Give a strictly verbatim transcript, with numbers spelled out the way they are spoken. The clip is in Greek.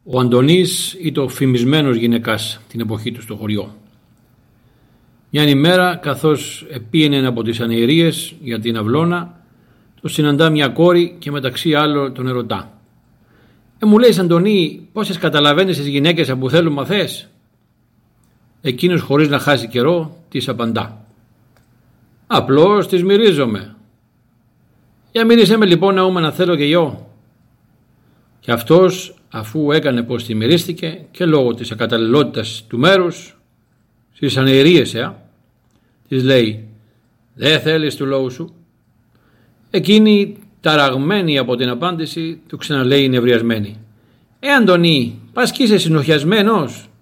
Ο Αντωνής ήταν ο φημισμένος γυναικάς την εποχή του στο χωριό. Μια ημέρα, καθώς επίενε από τις ανιερίες για την αυλώνα, το συναντά μια κόρη και μεταξύ άλλων τον ερωτά. «Ε, μου λέει, Αντωνή, πόσες καταλαβαίνεις τις γυναίκες που θέλουν μαθές?» Εκείνος, χωρίς να χάσει καιρό, της απαντά. «Απλώς τις μυρίζομαι». «Για μύρισε με λοιπόν να να θέλω και εγώ». Και αυτός, αφού έκανε πως τη μυρίστηκε και λόγω της ακαταλληλότητας του μέρους, στις ανιερίες, ε, της λέει «Δεν θέλεις του λόγου σου?» Εκείνη, ταραγμένη από την απάντηση, του ξαναλέει νευριασμένη «Ε, Αντωνή, πας κι είσαι συνοχιασμένος?»